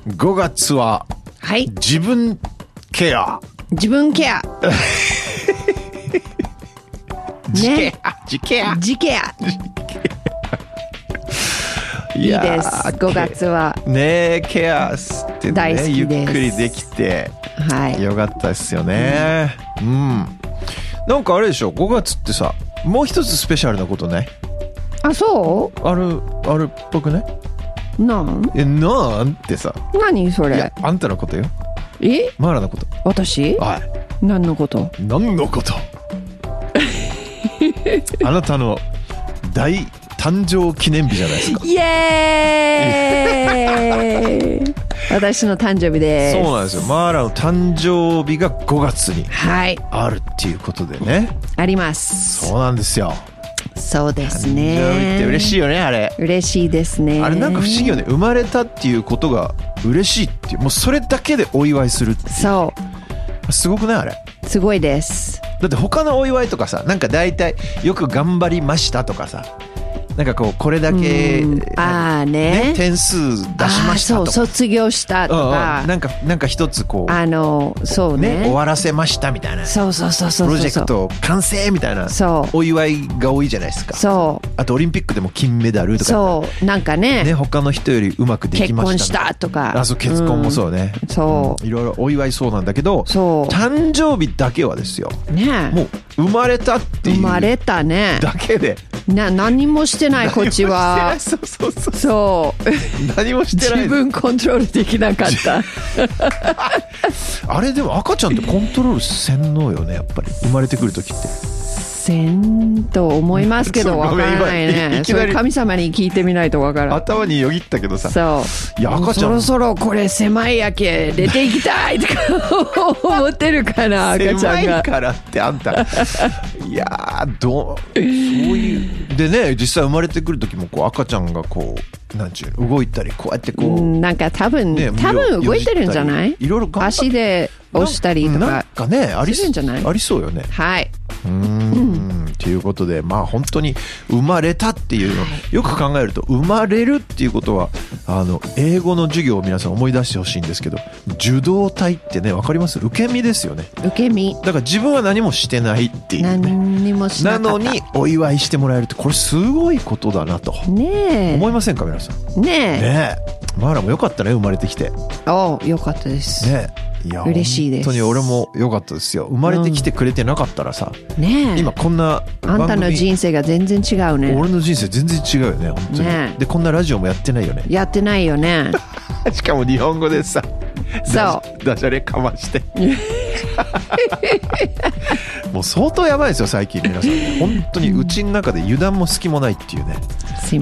5月ははい。 自分ケア。 自分ケア。 自ケア。自ケア。 自ケア。いいです。5月は。 ねえ、ケアしてね、 大好きです。 ゆっくりできて、 はい。 よかったですよね。うん。なんかあれでしょ、5月ってさ、もう一つスペシャルなことね。 あ、そうあるっぽくね。なんてさ。 何それ。 いや、あんたのことよ。マーラのこと。 私？ はい。 何のこと？ 何のことあなたの大誕生記念日じゃないですか。 イエーイ私の誕生日です。 そうなんですよ。マーラの誕生日が5月にあるっていうことでね。 あります。 そうなんですよ。 そうですね。 誕生日って嬉しいよね、あれ。 嬉しいですね。 あれなんか不思議よね。生まれたっていうことが嬉しいっていう、もうそれだけでお祝いするっていう。 そう。 すごくないあれ。 すごいです。 だって他のお祝いとかさ、なんか大体よく頑張りましたとかさ、なんかこうこれだけ、点数出しましたとか、 そう卒業したとか、 なんか一つこうそうね、 終わらせましたみたいな、 そうプロジェクト完成みたいなお祝いが多いじゃないですか。そうあとオリンピックでも金メダルとか、 そうなんかね他の人よりうまくできました、 結婚したとか、 そう結婚もそうね、いろいろお祝いそうなんだけど、誕生日だけはですよ、もう生まれたっていう、生まれたねだけで何もしてないこっちは。そう何もしてない。 自分コントロールできなかったあれでも赤ちゃんってコントロールせんのよね、やっぱり生まれてくる時って。 せんと思いますけどわからないね。それ神様に聞いてみないとわからん。 頭によぎったけどさ、 そういや赤ちゃんそろそろこれ狭いやけ出ていきたいとか思ってるかな、赤ちゃんが。 狭いからってあんたいやそういうでね、実際生まれてくる時もこう赤ちゃんがこうなんちゅう動いたり、こうやってこうなんか多分動いてるんじゃない？ いろいろ足で押したりとかなんかね、ありするんじゃない？ ありそうよね。 はいということで、まあ本当に生まれたっていうの、よく考えると生まれるっていうことは英語の授業を皆さん思い出してほしいんですけど、受動体ってね、わかります？受け身ですよね。 受け身だから自分は何もしてないっていうね、 何にもしなかった。 なのにお祝いしてもらえるって、これすごいことだなと思いませんか皆さん。ねえ、マーラもよかったね、生まれてきて。 よかったですね。いや嬉しいです。 本当に俺も良かったですよ。生まれてきてくれてなかったらさ、今こんなあんたの人生が全然違うね。 俺の人生全然違うよね、本当に。でこんなラジオもやってないよね。 やってないよねしかも日本語でさ、ダジャレかましてもう相当やばいですよ最近皆さん。本当にうちの中で油断も隙もないっていうね。 すい